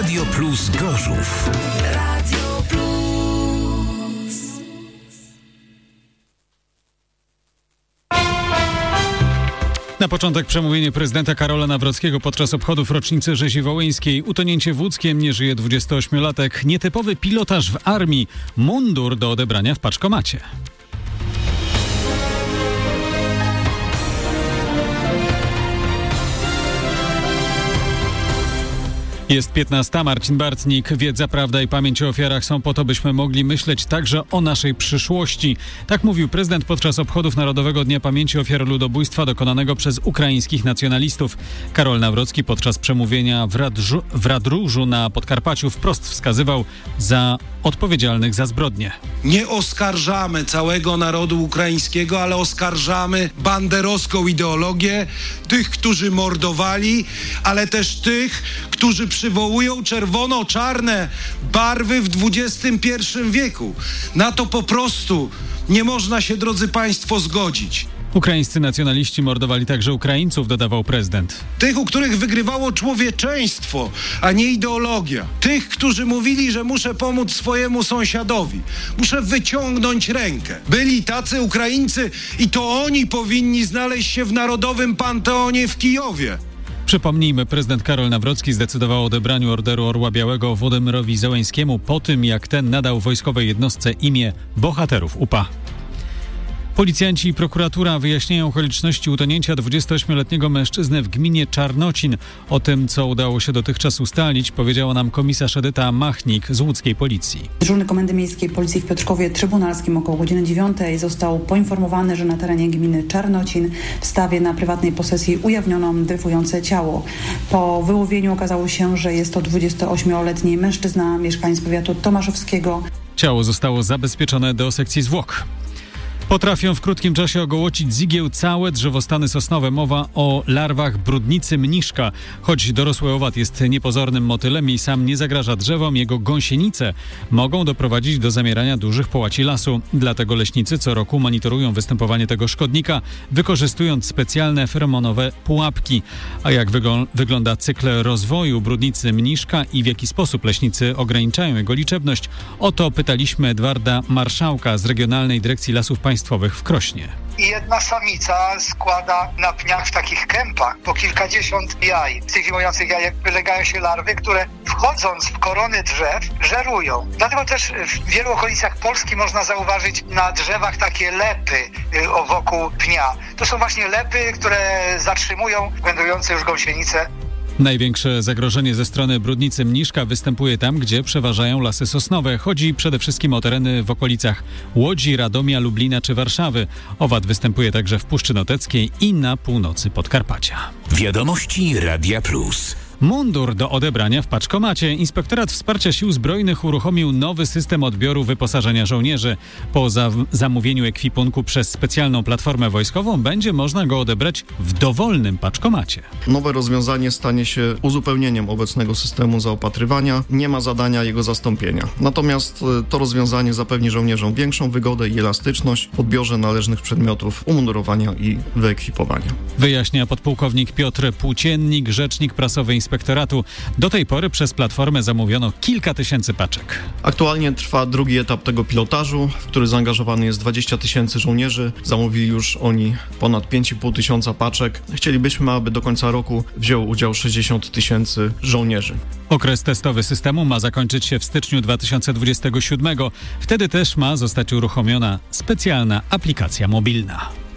Radio Plus Gorzów. Radio Plus. Na początek przemówienie prezydenta Karola Nawrockiego podczas obchodów rocznicy rzezi wołyńskiej. Utonięcie w Łódzkiem, nie żyje 28-latek. Nietypowy pilotaż w armii. Mundur do odebrania w paczkomacie. Jest 15. Marcin Bartnik. Wiedza, prawda i pamięć o ofiarach są po to, byśmy mogli myśleć także o naszej przyszłości. Tak mówił prezydent podczas obchodów Narodowego Dnia Pamięci Ofiar Ludobójstwa dokonanego przez ukraińskich nacjonalistów. Karol Nawrocki podczas przemówienia w Radróżu na Podkarpaciu wprost wskazywał za odpowiedzialnych za zbrodnie. Nie oskarżamy całego narodu ukraińskiego, ale oskarżamy banderowską ideologię, tych, którzy mordowali, ale też tych, którzy przywołują czerwono-czarne barwy w XXI wieku. Na to po prostu nie można się, drodzy państwo, zgodzić. Ukraińscy nacjonaliści mordowali także Ukraińców, dodawał prezydent. Tych, u których wygrywało człowieczeństwo, a nie ideologia. Tych, którzy mówili, że muszę pomóc swojemu sąsiadowi. Muszę wyciągnąć rękę. Byli tacy Ukraińcy i to oni powinni znaleźć się w Narodowym Panteonie w Kijowie. Przypomnijmy, prezydent Karol Nawrocki zdecydował o odebraniu Orderu Orła Białego Władimirowi Zełenskiemu po tym, jak ten nadał wojskowej jednostce imię Bohaterów UPA. Policjanci i prokuratura wyjaśniają okoliczności utonięcia 28-letniego mężczyzny w gminie Czarnocin. O tym, co udało się dotychczas ustalić, powiedziała nam komisarz Edyta Machnik z łódzkiej policji. Dyżurny Komendy Miejskiej Policji w Piotrkowie Trybunalskim około godziny 9 został poinformowany, że na terenie gminy Czarnocin w stawie na prywatnej posesji ujawniono dryfujące ciało. Po wyłowieniu okazało się, że jest to 28-letni mężczyzna, mieszkaniec powiatu tomaszowskiego. Ciało zostało zabezpieczone do sekcji zwłok. Potrafią w krótkim czasie ogołocić z igieł całe drzewostany sosnowe. Mowa o larwach brudnicy mniszka. Choć dorosły owad jest niepozornym motylem i sam nie zagraża drzewom, jego gąsienice mogą doprowadzić do zamierania dużych połaci lasu. Dlatego leśnicy co roku monitorują występowanie tego szkodnika, wykorzystując specjalne feromonowe pułapki. A jak wygląda cykl rozwoju brudnicy mniszka i w jaki sposób leśnicy ograniczają jego liczebność? O to pytaliśmy Edwarda Marszałka z Regionalnej Dyrekcji Lasów Państwowych w Krośnie. I jedna samica składa na pniach w takich kępach po kilkadziesiąt jaj. Z tych zimojących jajek wylegają się larwy, które wchodząc w korony drzew żerują. Dlatego też w wielu okolicach Polski można zauważyć na drzewach takie lepy wokół pnia. To są właśnie lepy, które zatrzymują wędrujące już gąsienice. Największe zagrożenie ze strony brudnicy mniszka występuje tam, gdzie przeważają lasy sosnowe. Chodzi przede wszystkim o tereny w okolicach Łodzi, Radomia, Lublina czy Warszawy. Owad występuje także w Puszczy Noteckiej i na północy Podkarpacia. Wiadomości Radia Plus. Mundur do odebrania w paczkomacie. Inspektorat Wsparcia Sił Zbrojnych uruchomił nowy system odbioru wyposażenia żołnierzy. Po zamówieniu ekwipunku przez specjalną platformę wojskową będzie można go odebrać w dowolnym paczkomacie. Nowe rozwiązanie stanie się uzupełnieniem obecnego systemu zaopatrywania. Nie ma zadania jego zastąpienia. Natomiast to rozwiązanie zapewni żołnierzom większą wygodę i elastyczność w odbiorze należnych przedmiotów umundurowania i wyekwipowania. Wyjaśnia podpułkownik Piotr Płóciennik, rzecznik prasowy Inspektoratu. Do tej pory przez platformę zamówiono kilka tysięcy paczek. Aktualnie trwa drugi etap tego pilotażu, w który zaangażowany jest 20 tysięcy żołnierzy. Zamówili już oni ponad 5,5 tysiąca paczek. Chcielibyśmy, aby do końca roku wzięło udział 60 tysięcy żołnierzy. Okres testowy systemu ma zakończyć się w styczniu 2027. Wtedy też ma zostać uruchomiona specjalna aplikacja mobilna.